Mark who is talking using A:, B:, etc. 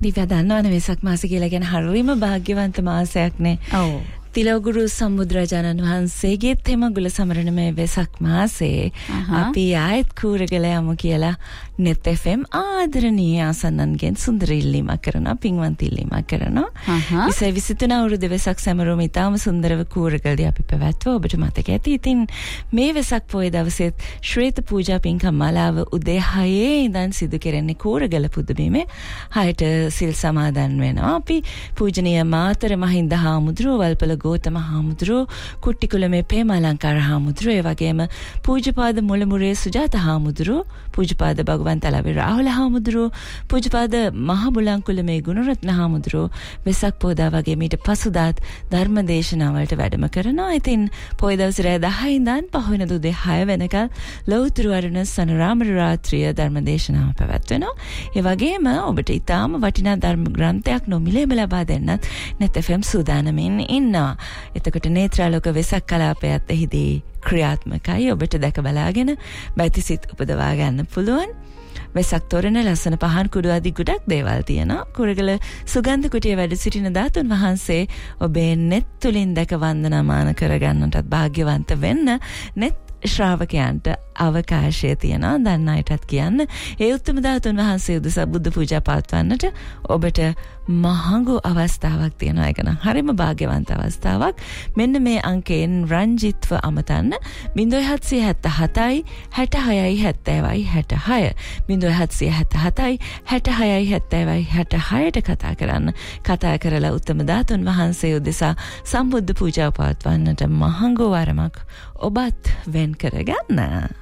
A: දිව්‍ය දන්නවනේ වෙසක් මාසය කියලා කියන හරිම භාග්‍යවන්ත මාසයක්නේ.
B: ඔව්.
A: තිලෝගුරු සම්බුදුරජාණන් වහන්සේගේ තෙමගුල සමරන මේ වෙසක් මාසේ අපි ආයත් කූරගල යමු කියලා net fm ආදරණීය ආසන්නන්ගෙන් සුන්දර ඉල්ලීමක් කරනවා, පින්වන්ත ඉල්ලීමක් කරනවා. 2023 අවුරුදු වෙසක් සමරුම ඉතාම සුන්දරව කූරගලදී අපි පැවැත්වුවා. ඔබට මතක ඇති. ඉතින් මේ වෙසක් පොය දවසෙත් ශ්වේත පූජා පින්කම් මාලාව උදේ 6 ඉඳන් සිදු කෙරෙන්නේ කූරගල පුදුබිමේ. 6ට සිල් සමාදන් වෙනවා. අපි පූජනීය මාතර මහින්ද හාමුදුරුවෝ, වල්පල ගෝතම හාමුදුරුවෝ, කුට්ටිකුලමේ පේමාලංකාර හාමුදුරුවෝ, ඒ වගේම පූජ්‍යපාද මුලමුරේ සුජාත හාමුදුරුවෝ, පූජ්‍යපාද භගවන්තලවේ රාහුල හාමුදුරුවෝ, පූජ්‍යපාද මහබුලංකුලමේ ගුණරත්න හාමුදුරුවෝ වෙසක් පොදා වගේ මීට පසුදාත් ධර්ම දේශනාවලට වැඩම කරනවා. ඉතින් පොය දවසේ රෑ 10 ඉඳන් පහවෙනිදා උදේ 6 වෙනකල් ලෞතර වරුණ සනරාම රාත්‍රිය ධර්ම දේශනාව පැවැත්වෙනවා. ඒ වගේම ඔබට ඊටාම වටිනා ධර්ම ග්‍රන්ථයක් නොමිලේම ලබා දෙන්නත් net fm සූදානමින් ඉන්නවා. එතකොට නේත්‍රාලෝක වෙසක් කලාපයත් එහිදී ක්‍රියාත්මකයි. ඔබට දැක බලාගෙන බැතිසිත උපදවා ගන්න පුළුවන්. වෙසක් තොරණ ලස්සන පහන් කුඩු ආදී ගොඩක් දේවල් තියෙනවා. කුරගල සුගන්ධ කුටියේ වැඩ සිටින ධාතුන් වහන්සේ ඔබේ net තුලින් දැක වන්දනාමාන කරගන්නටත් භාග්‍යවන්ත වෙන්න net ශ්‍රාවකයන්ට අවකාශය තියෙනවා. දන්න අයටත් කියන්න. ඒ උත්තම ධාතුන් වහන්සේ උදෙසා බුද්ධ පූජා පවත්වන්නට ඔබට මහඟු අවස්ථාවක් තියෙනවා. ඒක නම් හරිම භාග්‍යවන්ත අවස්ථාවක්. මෙන්න මේ අංකයෙන් රංජිත්ව අමතන්න 0777යි 66යි 70යි 66 0777යි 66යි 70යි 66ට කතා කරන්න. කතා කරලා උත්තම ධාතුන් වහන්සේ උදෙසා සම්බුද්ධ පූජා පවත්වන්නට මහඟු වරමක් ඔබත් වෙන් කරගන්න.